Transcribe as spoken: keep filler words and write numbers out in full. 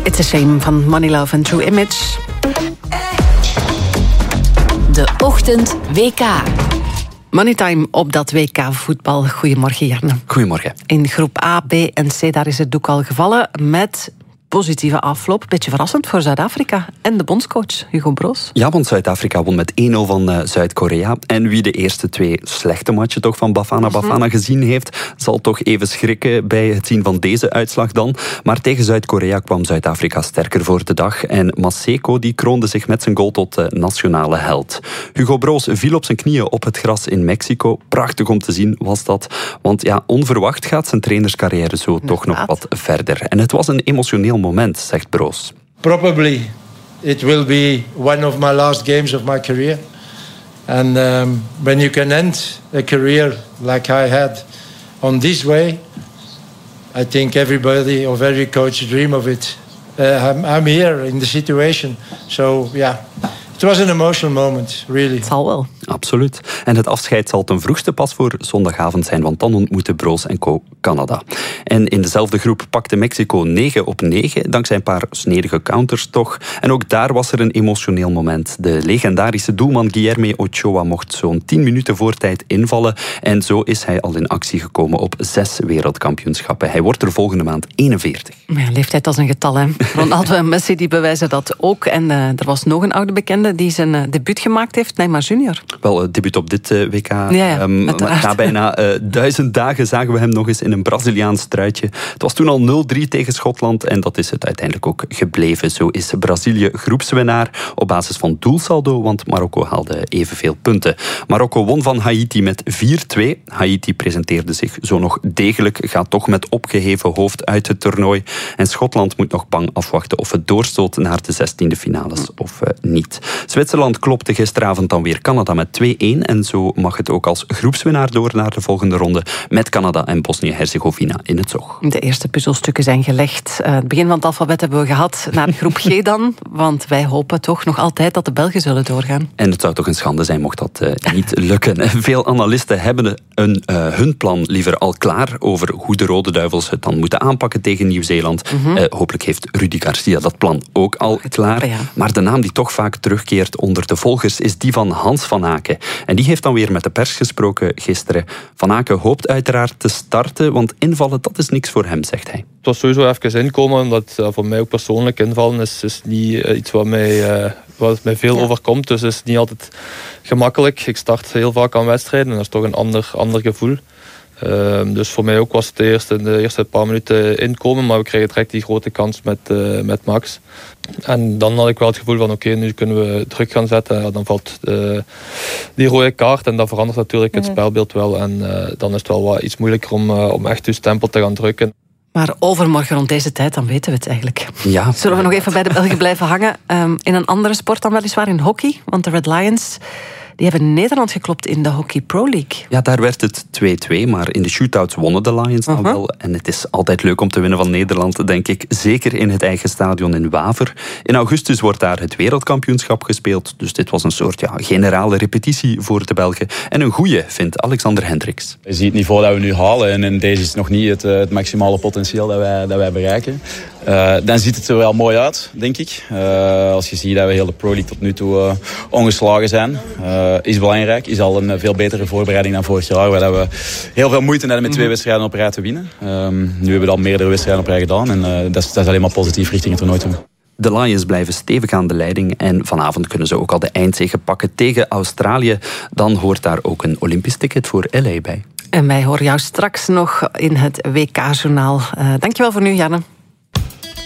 It's a Shame van Money Love and True Image. De Ochtend W K. Moneytime op dat W K voetbal. Goedemorgen, Jarne. Goedemorgen. In groep A, B en C, daar is het doek al gevallen met positieve afloop. Beetje verrassend voor Zuid-Afrika en de bondscoach Hugo Broos. Ja, want Zuid-Afrika won met één nul van uh, Zuid-Korea. En wie de eerste twee slechte matchen toch van Bafana Bafana mm-hmm. gezien heeft, zal toch even schrikken bij het zien van deze uitslag dan. Maar tegen Zuid-Korea kwam Zuid-Afrika sterker voor de dag. En Maseko die kroonde zich met zijn goal tot uh, nationale held. Hugo Broos viel op zijn knieën op het gras in Mexico. Prachtig om te zien was dat. Want ja, onverwacht gaat zijn trainerscarrière zo Inderdaad. toch nog wat verder. En het was een emotioneel moment, zegt Broos. Probably it will be one of my last games of my career. And um, when you can end a career like I had on this way, I think everybody of every coach dream of it. Uh, I'm, I'm here in the situation. So yeah, it was an emotional moment, really. Het zal wel. Absoluut. En het afscheid zal ten vroegste pas voor zondagavond zijn, want dan ontmoeten Broos en co Canada. En in dezelfde groep pakte Mexico negen op negen, dankzij een paar snedige counters toch. En ook daar was er een emotioneel moment. De legendarische doelman Guilherme Ochoa mocht zo'n tien minuten voor tijd invallen. En zo is hij al in actie gekomen op zes wereldkampioenschappen. Hij wordt er volgende maand eenenveertig. Ja, leeftijd als een getal, hè. Ronaldo en Messi die bewijzen dat ook. En uh, er was nog een oude bekende die zijn uh, debuut gemaakt heeft, Neymar junior Wel, het debuut op dit uh, W K. Ja, ja, um, na bijna uh, duizend dagen zagen we hem nog eens in een Braziliaans truitje. Het was toen al nul drie tegen Schotland en dat is het uiteindelijk ook gebleven. Zo is Brazilië groepswinnaar op basis van doelsaldo, want Marokko haalde evenveel punten. Marokko won van Haiti met vier twee. Haiti presenteerde zich zo nog degelijk, gaat toch met opgeheven hoofd uit het toernooi. En Schotland moet nog bang afwachten of het doorstoot naar de zestiende finales of uh, niet. Zwitserland klopte gisteravond dan weer Canada met twee-een en zo mag het ook als groepswinnaar door naar de volgende ronde met Canada en Bosnië-Herzegovina in het zog. De eerste puzzelstukken zijn gelegd. Uh, het begin van het alfabet hebben we gehad. Naar groep G dan, want wij hopen toch nog altijd dat de Belgen zullen doorgaan. En het zou toch een schande zijn mocht dat uh, niet lukken. Veel analisten hebben een, uh, hun plan liever al klaar over hoe de Rode Duivels het dan moeten aanpakken tegen Nieuw-Zeeland. Mm-hmm. Uh, hopelijk heeft Rudy Garcia dat plan ook al klaar. Ja. Maar de naam die toch vaak terugkeert onder de volgers is die van Hans van Aken. En die heeft dan weer met de pers gesproken gisteren. Van Aken hoopt uiteraard te starten, want invallen dat is niks voor hem, zegt hij. Het was sowieso even inkomen, omdat uh, voor mij ook persoonlijk invallen is, is niet uh, iets wat mij, uh, wat mij veel ja. overkomt. Dus het is niet altijd gemakkelijk. Ik start heel vaak aan wedstrijden en dat is toch een ander, ander gevoel. Uh, dus voor mij ook was het de eerste, de eerste paar minuten inkomen, maar we kregen direct die grote kans met, uh, met Max. En dan had ik wel het gevoel van oké, okay, nu kunnen we druk gaan zetten. Ja, dan valt uh, die rode kaart en dat verandert natuurlijk het spelbeeld wel. En uh, dan is het wel wat iets moeilijker om, uh, om echt uw stempel te gaan drukken. Maar overmorgen rond deze tijd, dan weten we het eigenlijk. Ja. Zullen we nog even bij de Belgen blijven hangen? Um, in een andere sport dan weliswaar, in hockey. Want de Red Lions die hebben Nederland geklopt in de Hockey Pro League. Ja, daar werd het twee-twee, maar in de shootouts wonnen de Lions dan uh-huh. wel. En het is altijd leuk om te winnen van Nederland, denk ik. Zeker in het eigen stadion in Waver. In augustus wordt daar het wereldkampioenschap gespeeld. Dus dit was een soort ja, generale repetitie voor de Belgen. En een goeie, vindt Alexander Hendricks. Je ziet het niveau dat we nu halen. En in deze is nog niet het, het maximale potentieel dat wij, dat wij bereiken. Uh, dan ziet het er wel mooi uit, denk ik. Uh, als je ziet dat we heel de Pro League tot nu toe uh, ongeslagen zijn. Uh, is belangrijk. Is al een veel betere voorbereiding dan vorig jaar. Waar we heel veel moeite hadden met twee wedstrijden op rij te winnen. Um, nu hebben we al meerdere wedstrijden op rij gedaan. En uh, dat, is, dat is alleen maar positief richting het toernooi toe. De Lions blijven stevig aan de leiding. En vanavond kunnen ze ook al de eindzege pakken tegen Australië. Dan hoort daar ook een Olympisch ticket voor L A bij. En wij horen jou straks nog in het W K-journaal. Uh, dankjewel voor nu, Janne.